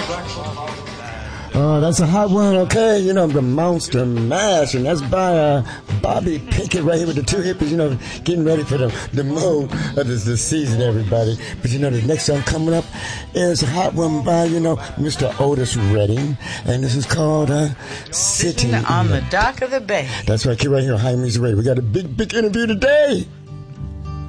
Oh, that's a hot one, okay? You know, the Monster Mash, and that's by Bobby Pickett right here with the two hippies, you know, getting ready for the mode of this season, everybody. But, you know, the next song coming up is a hot one by, you know, Mr. Otis Redding, and this is called Sitting on the Dock of the Bay. That's right, keep right here on High Music Radio. We got a big interview today.